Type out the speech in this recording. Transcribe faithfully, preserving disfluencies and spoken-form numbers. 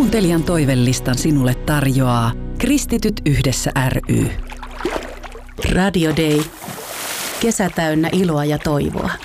Kuuntelijan toivelistan sinulle tarjoaa Kristityt yhdessä ry. Radio Day. Kesä täynnä iloa ja toivoa.